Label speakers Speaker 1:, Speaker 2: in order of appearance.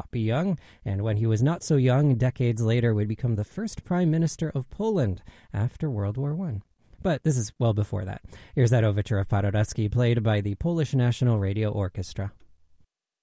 Speaker 1: not be young, and when he was not so young, decades later would become the first prime minister of Poland after World War I. But this is well before that. Here's that overture of Paderewski, played by the Polish National Radio Orchestra.